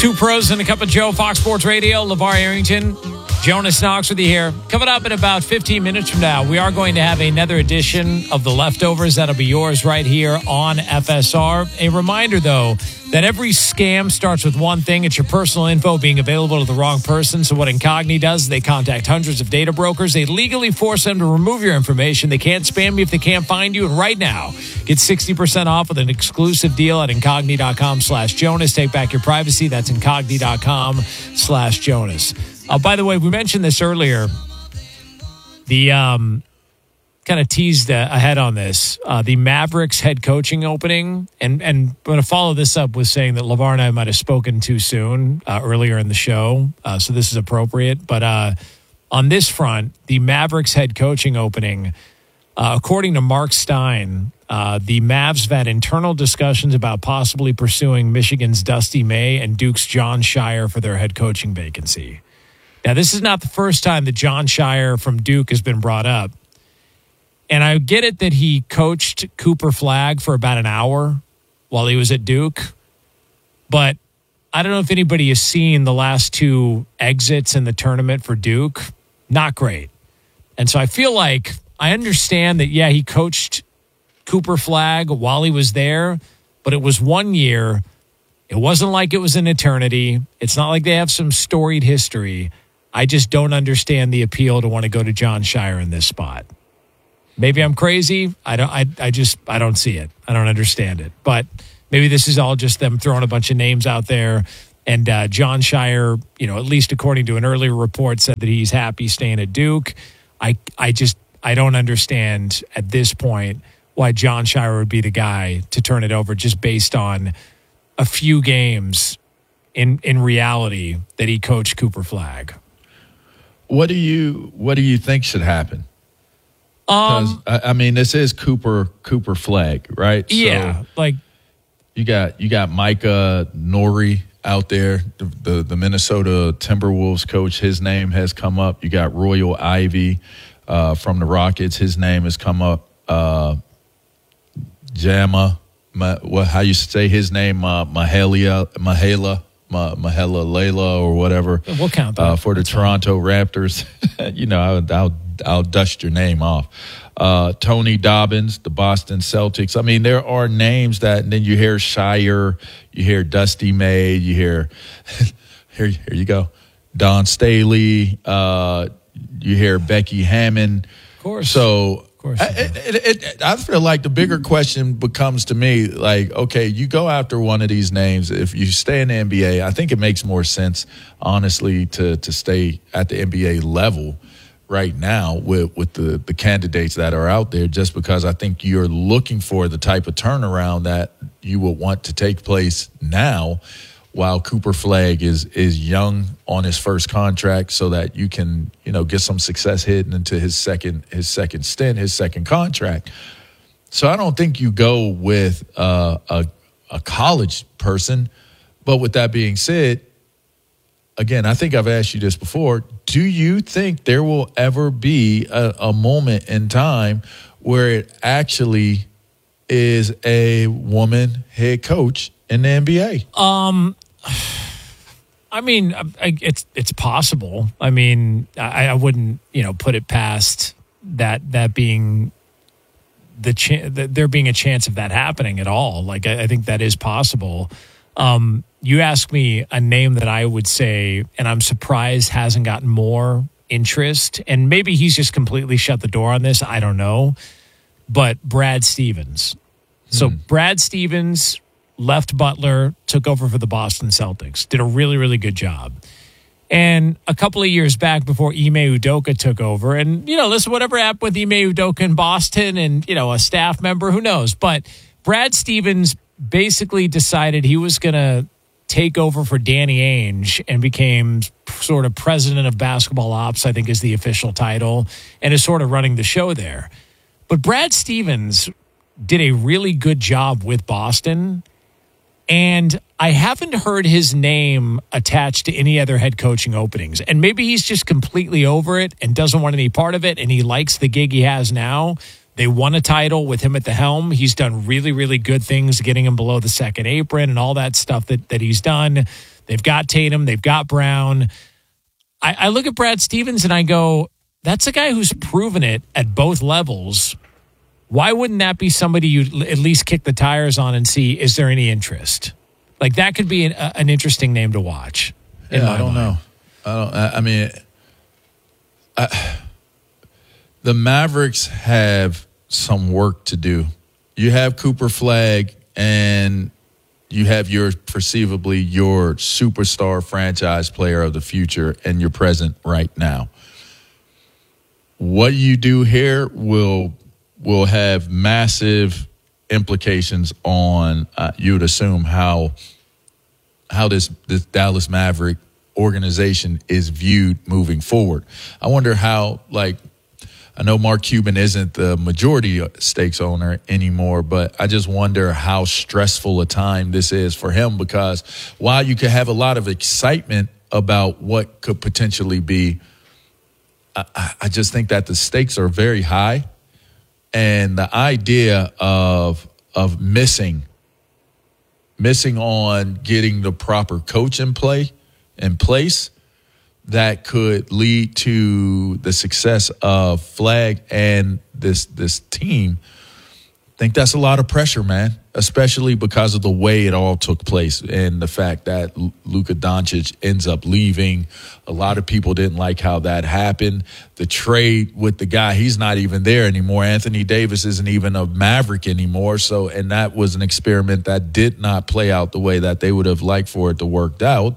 Two pros and a cup of Joe, Fox Sports Radio, LeVar Arrington, Jonas Knox with you here. Coming up in about 15 minutes from now, we are going to have another edition of The Leftovers. That'll be yours right here on FSR. A reminder, though, that every scam starts with one thing. It's your personal info being available to the wrong person. So what Incogni does is they contact hundreds of data brokers. They legally force them to remove your information. They can't spam you if they can't find you. And right now, get 60% off with an exclusive deal at Incogni.com/Jonas. Take back your privacy. That's Incogni.com/Jonas. By the way, we mentioned this earlier. The kind of teased ahead on this. The Mavericks head coaching opening, and I'm going to follow this up with saying that LeVar and I might have spoken too soon earlier in the show, so this is appropriate. But on this front, the Mavericks head coaching opening, according to Mark Stein, the Mavs have had internal discussions about possibly pursuing Michigan's Dusty May and Duke's John Shire for their head coaching vacancy. Now, this is not the first time that John Shire from Duke has been brought up. And I get it that he coached Cooper Flagg for about an hour while he was at Duke. But I don't know if anybody has seen the last two exits in the tournament for Duke. Not great. And so I feel like I understand that, yeah, he coached Cooper Flagg while he was there, but it was 1 year. It wasn't like it was an eternity. It's not like they have some storied history. I just don't understand the appeal to want to go to John Shire in this spot. Maybe I'm crazy. I don't see it. I don't understand it. But maybe this is all just them throwing a bunch of names out there. And John Shire, at least according to an earlier report, said that he's happy staying at Duke. I don't understand at this point why John Shire would be the guy to turn it over just based on a few games in reality that he coached Cooper Flagg. What do you think should happen? Because this is Cooper Flagg, right? Yeah, so you got Micah Nori out there, the Minnesota Timberwolves coach. His name has come up. You got Royal Ivey from the Rockets. His name has come up. Jama, how you say his name? Mahela Layla or whatever. We'll count that. For the Toronto Raptors. I'll dust your name off. Tony Dobbins, the Boston Celtics. I mean, there are names that, and then you hear Shire, you hear Dusty May, you hear, here you go, Don Staley, you hear Becky Hammond. Of course. So course. I feel like the bigger question becomes to me, like, okay, you go after one of these names. If you stay in the NBA, I think it makes more sense, honestly, to stay at the NBA level right now with the candidates that are out there, just because I think you're looking for the type of turnaround that you would want to take place now while Cooper Flagg is young on his first contract, so that you can, get some success hitting into his second stint, his second contract. So I don't think you go with a college person. But with that being said, again, I think I've asked you this before. Do you think there will ever be a moment in time where it actually is a woman head coach in the NBA? It's possible. I mean, I wouldn't, put it past that being there being a chance of that happening at all. Like, I think that is possible. You ask me a name that I would say, and I'm surprised hasn't gotten more interest, and maybe he's just completely shut the door on this. I don't know. But Brad Stevens. So Brad Stevens left Butler, took over for the Boston Celtics, did a really, really good job. And a couple of years back, before Ime Udoka took over, and, listen, whatever happened with Ime Udoka in Boston and, a staff member, who knows? But Brad Stevens basically decided he was going to take over for Danny Ainge and became sort of president of basketball ops, I think is the official title, and is sort of running the show there. But Brad Stevens did a really good job with Boston, and I haven't heard his name attached to any other head coaching openings. And maybe he's just completely over it and doesn't want any part of it, and he likes the gig he has now. They won a title with him at the helm. He's done really, really good things, getting him below the second apron and all that stuff that he's done. They've got Tatum. They've got Brown. I look at Brad Stevens and I go, that's a guy who's proven it at both levels. Why wouldn't that be somebody you'd at least kick the tires on and see, is there any interest? Like, that could be an interesting name to watch. Yeah, I don't know. The Mavericks have some work to do. You have Cooper Flagg, and you have perceivably your superstar franchise player of the future, and you're present right now. What you do here will have massive implications on, you would assume, how this Dallas Maverick organization is viewed moving forward. I wonder how, I know Mark Cuban isn't the majority stakes owner anymore, but I just wonder how stressful a time this is for him, because while you could have a lot of excitement about what could potentially be, I just think that the stakes are very high. And the idea of missing on getting the proper coach in place that could lead to the success of Flagg and this team, I think that's a lot of pressure, man, especially because of the way it all took place and the fact that Luka Doncic ends up leaving. A lot of people didn't like how that happened. The trade with the guy, he's not even there anymore. Anthony Davis isn't even a Maverick anymore. So, and that was an experiment that did not play out the way that they would have liked for it to work out.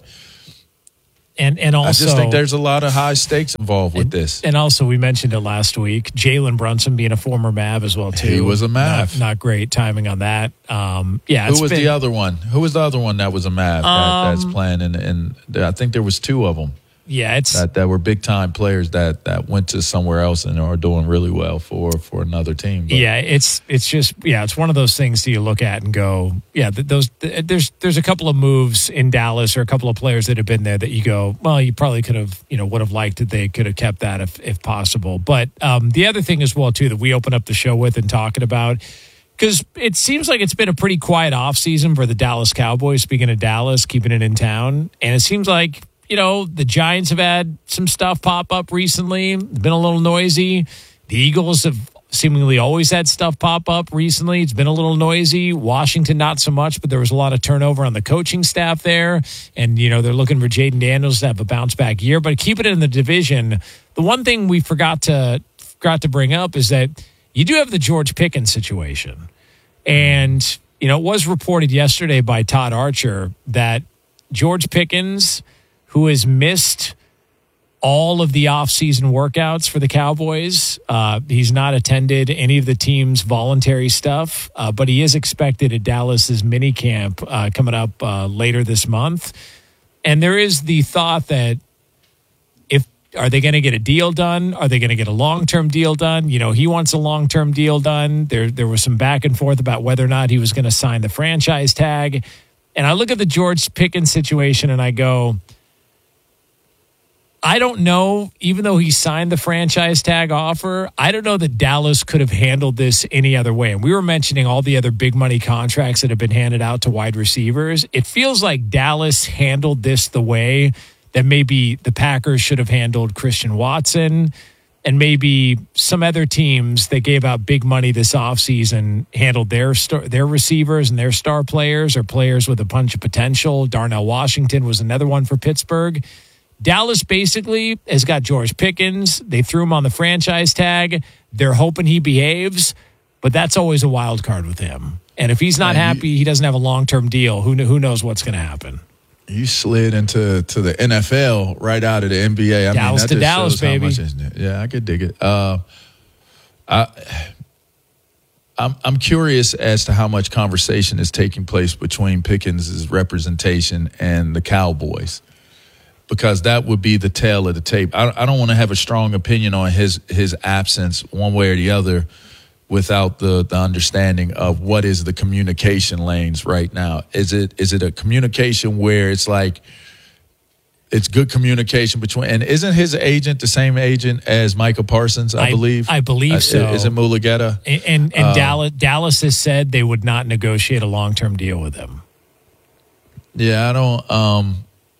And also, I just think there's a lot of high stakes involved with this. And also, we mentioned it last week, Jalen Brunson being a former Mav as well, too. He was a Mav. Not great timing on that. Who was the other one? Who was the other one that was a Mav that's playing? And I think there was two of them. Yeah, that were big time players that went to somewhere else and are doing really well for another team. But. Yeah, it's one of those things that you look at and go, yeah, there's a couple of moves in Dallas or a couple of players that have been there that you go, well, you probably could have, would have liked that they could have kept that if possible. But the other thing as well too that we open up the show with and talking about, because it seems like it's been a pretty quiet offseason for the Dallas Cowboys. Speaking of Dallas, keeping it in town, and it seems like. The Giants have had some stuff pop up recently. It's been a little noisy. The Eagles have seemingly always had stuff pop up recently. It's been a little noisy. Washington, not so much, but there was a lot of turnover on the coaching staff there. And, they're looking for Jaden Daniels to have a bounce back year. But keep it in the division. The one thing we forgot to bring up is that you do have the George Pickens situation. And, it was reported yesterday by Todd Archer that George Pickens, who has missed all of the offseason workouts for the Cowboys. He's not attended any of the team's voluntary stuff, but he is expected at Dallas's minicamp coming up later this month. And there is the thought that are they going to get a deal done? Are they going to get a long-term deal done? He wants a long-term deal done. There was some back and forth about whether or not he was going to sign the franchise tag. And I look at the George Pickens situation and I go, I don't know, even though he signed the franchise tag offer, I don't know that Dallas could have handled this any other way. And we were mentioning all the other big money contracts that have been handed out to wide receivers. It feels like Dallas handled this the way that maybe the Packers should have handled Christian Watson, and maybe some other teams that gave out big money this offseason handled their receivers and their star players or players with a bunch of potential. Darnell Washington was another one for Pittsburgh. Dallas basically has got George Pickens. They threw him on the franchise tag. They're hoping he behaves, but that's always a wild card with him. And if he's not happy, he doesn't have a long-term deal. Who knows what's going to happen? You slid into the NFL right out of the NBA. Dallas to Dallas, baby. Yeah, I could dig it. I'm curious as to how much conversation is taking place between Pickens' representation and the Cowboys, because that would be the tail of the tape. I don't want to have a strong opinion on his absence one way or the other without the understanding of what is the communication lanes right now. Is it a communication where it's like it's good communication between, and isn't his agent the same agent as Micah Parsons, I believe? I believe so. Is it Mulugeta? And Dallas has said they would not negotiate a long-term deal with him. Yeah, I don't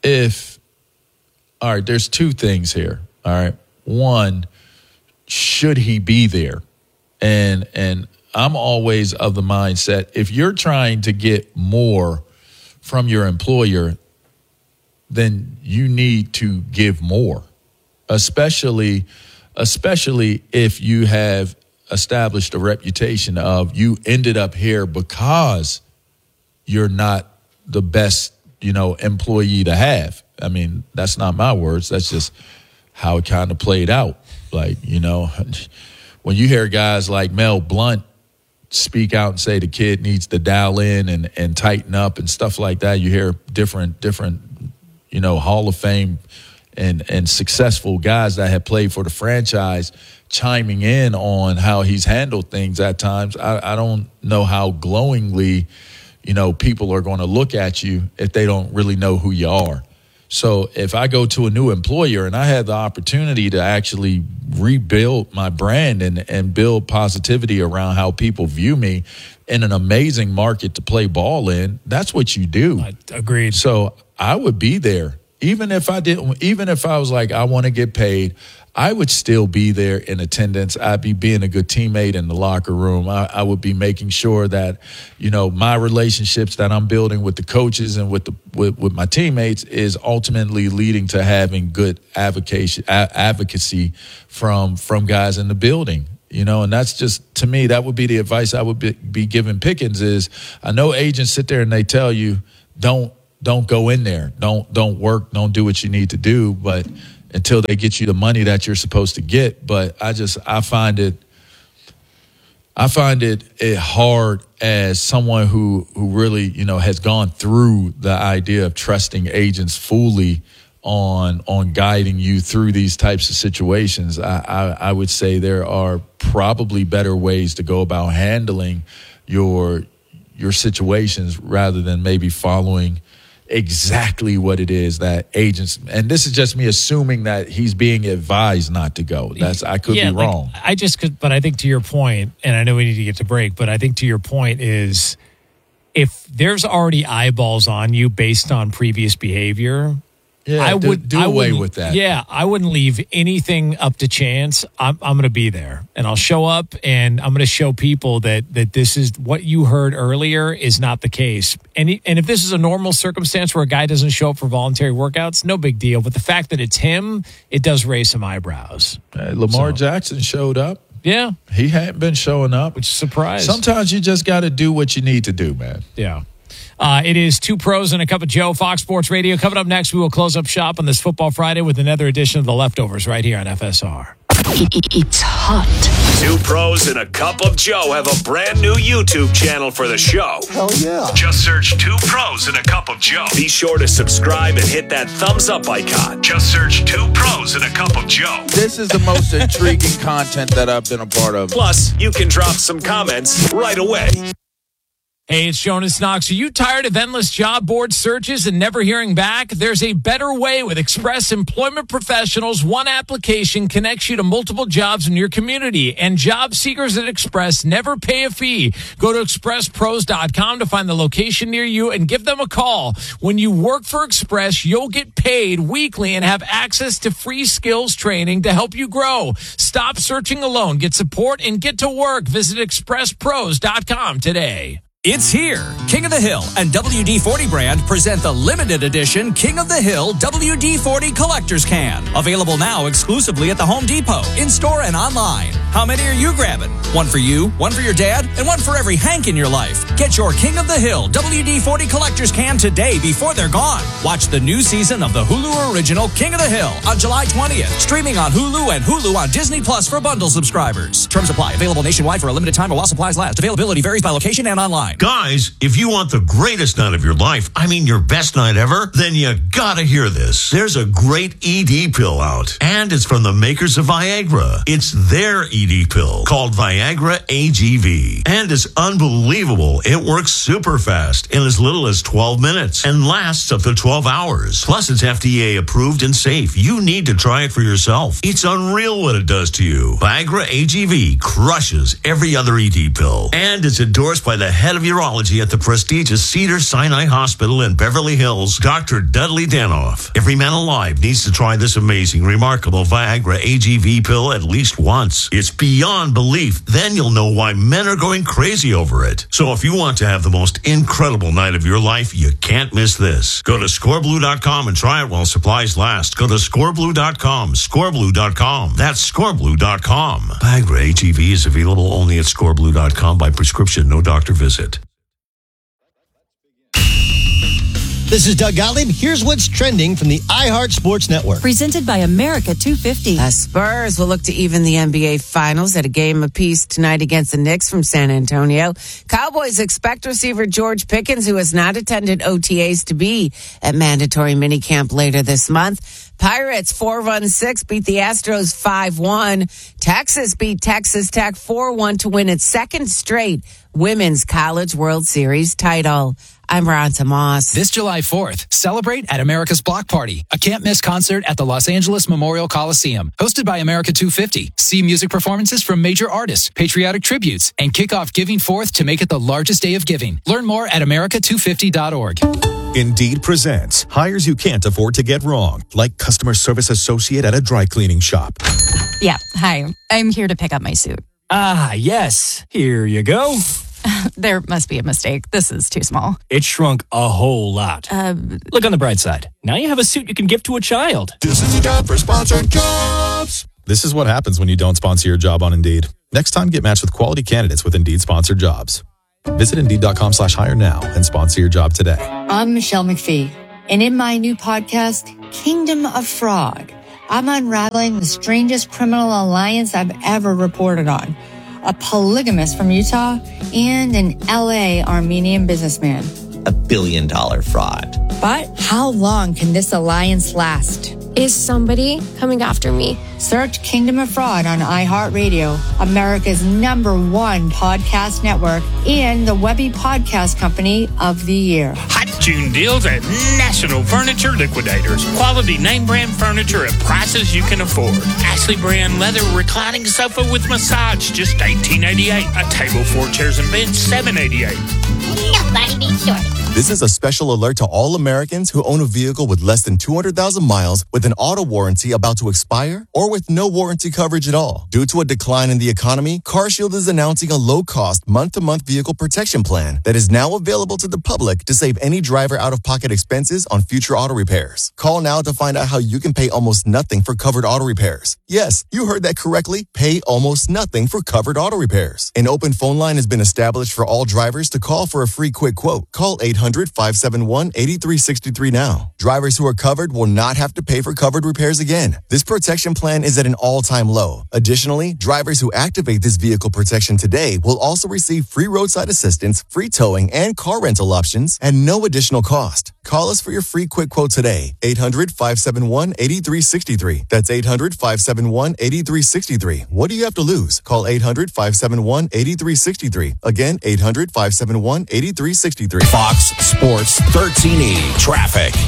all right, there's two things here. All right. One, should he be there? And I'm always of the mindset, if you're trying to get more from your employer, then you need to give more, especially if you have established a reputation of you ended up here because you're not the best, employee to have. I mean, that's not my words. That's just how it kind of played out. Like, when you hear guys like Mel Blount speak out and say the kid needs to dial in and tighten up and stuff like that, you hear different Hall of Fame and successful guys that have played for the franchise chiming in on how he's handled things at times. I don't know how glowingly, people are going to look at you if they don't really know who you are. So if I go to a new employer and I have the opportunity to actually rebuild my brand and build positivity around how people view me in an amazing market to play ball in, that's what you do. Agreed. So I would be there. Even if I was like, I want to get paid, I would still be there in attendance. I'd be being a good teammate in the locker room. I would be making sure that, my relationships that I'm building with the coaches and with my teammates is ultimately leading to having good advocacy from guys in the building. And that's just, to me, that would be the advice I would be giving Pickens is, I know agents sit there and they tell you, don't go in there. Don't work. Don't do what you need to do. But until they get you the money that you're supposed to get. But I find it hard as someone who really, has gone through the idea of trusting agents fully on guiding you through these types of situations. I would say there are probably better ways to go about handling your situations rather than maybe following exactly what it is that agents, and this is just me assuming that he's being advised not to go. I could be wrong. But I think to your point, and I know we need to get to break, but I think to your point is if there's already eyeballs on you based on previous behavior, I would do away with that. Yeah, I wouldn't leave anything up to chance. I'm going to be there, and I'll show up, and I'm going to show people that this is what you heard earlier is not the case. And if this is a normal circumstance where a guy doesn't show up for voluntary workouts, no big deal. But the fact that it's him, it does raise some eyebrows. Lamar Jackson showed up. Yeah, he hadn't been showing up, which is a surprise. Sometimes you just got to do what you need to do, man. Yeah. It is Two Pros and a Cup of Joe, Fox Sports Radio. Coming up next, we will close up shop on this Football Friday with another edition of The Leftovers right here on FSR. It's hot. Two Pros and a Cup of Joe have a brand new YouTube channel for the show. Hell yeah. Just search Two Pros and a Cup of Joe. Be sure to subscribe and hit that thumbs up icon. Just search Two Pros and a Cup of Joe. This is the most intriguing content that I've been a part of. Plus, you can drop some comments right away. Hey, it's Jonas Knox. Are you tired of endless job board searches and never hearing back? There's a better way with Express Employment Professionals. One application connects you to multiple jobs in your community, and job seekers at Express never pay a fee. Go to expresspros.com to find the location near you and give them a call. When you work for Express, you'll get paid weekly and have access to free skills training to help you grow. Stop searching alone. Get support and get to work. Visit expresspros.com today. It's here. King of the Hill and WD-40 brand present the limited edition King of the Hill WD-40 Collector's Can. Available now exclusively at the Home Depot, in-store and online. How many are you grabbing? One for you, one for your dad, and one for every Hank in your life. Get your King of the Hill WD-40 Collector's Can today before they're gone. Watch the new season of the Hulu original King of the Hill on July 20th. Streaming on Hulu and Hulu on Disney Plus for bundle subscribers. Terms apply. Available nationwide for a limited time or while supplies last. Availability varies by location and online. Guys, if you want the greatest night of your life, I mean your best night ever, then you gotta hear this. There's a great ED pill out, and it's from the makers of Viagra. It's their ED pill called Viagra AGV, and it's unbelievable. It works super fast in as little as 12 minutes and lasts up to 12 hours. Plus, it's FDA approved and safe. You need to try it for yourself. It's unreal what it does to you. Viagra AGV crushes every other ED pill, and it's endorsed by the head of urology at the prestigious Cedars-Sinai Hospital in Beverly Hills, Dr. Dudley Danoff. Every man alive needs to try this amazing, remarkable Viagra AGV pill at least once. It's beyond belief. Then you'll know why men are going crazy over it. So if you want to have the most incredible night of your life, you can't miss this. Go to scoreblue.com and try it while supplies last. Go to scoreblue.com, scoreblue.com. That's scoreblue.com. Viagra AGV is available only at scoreblue.com by prescription, no doctor visit. This is Doug Gottlieb. Here's what's trending from the iHeart Sports Network. Presented by America 250. The Spurs will look to even the NBA Finals at a game apiece tonight against the Knicks from San Antonio. Cowboys expect receiver George Pickens, who has not attended OTAs, to be at mandatory minicamp later this month. Pirates 4-1-6 beat the Astros 5-1. Texas beat Texas Tech 4-1 to win its second straight Women's College World Series title. I'm Ronta Moss. This July 4th, celebrate at America's Block Party, a can't-miss concert at the Los Angeles Memorial Coliseum. Hosted by America 250. See music performances from major artists, patriotic tributes, and kick off Giving 4th to make it the largest day of giving. Learn more at america250.org. Indeed presents hires you can't afford to get wrong, like customer service associate at a dry cleaning shop. Yeah, hi. I'm here to pick up my suit. Ah, yes. Here you go. There must be a mistake. This is too small. It shrunk a whole lot. Look on the bright side. Now you have a suit you can give to a child. This is a job for sponsored jobs. This is what happens when you don't sponsor your job on Indeed. Next time, get matched with quality candidates with Indeed sponsored jobs. Visit Indeed.com/hire now and sponsor your job today. I'm Michelle McPhee, and in my new podcast, Kingdom of Fraud, I'm unraveling the strangest criminal alliance I've ever reported on. A polygamist from Utah and an LA Armenian businessman. $1 billion fraud. But how long can this alliance last? Is somebody coming after me? Search Kingdom of Fraud on iHeartRadio, America's #1 podcast network, and the Webby Podcast Company of the Year. Hot June deals at National Furniture Liquidators. Quality name brand furniture at prices you can afford. Ashley brand leather reclining sofa with massage, just $18.88. A table, 4 chairs and bench, $7.88. Nobody beats Jordan. This is a special alert to all Americans who own a vehicle with less than 200,000 miles with an auto warranty about to expire or with no warranty coverage at all. Due to a decline in the economy, CarShield is announcing a low-cost month-to-month vehicle protection plan that is now available to the public to save any driver out-of-pocket expenses on future auto repairs. Call now to find out how you can pay almost nothing for covered auto repairs. Yes, you heard that correctly. Pay almost nothing for covered auto repairs. An open phone line has been established for all drivers to call for a free quick quote. Call 800-571-8363 now. Drivers who are covered will not have to pay for covered repairs again. This protection plan is at an all-time low. Additionally, drivers who activate this vehicle protection today will also receive free roadside assistance, free towing, and car rental options at no additional cost. Call us for your free quick quote today. 800-571-8363. That's 800-571-8363. What do you have to lose? Call 800-571-8363. Again, 800-571-8363. Fox Sports 13E Traffic.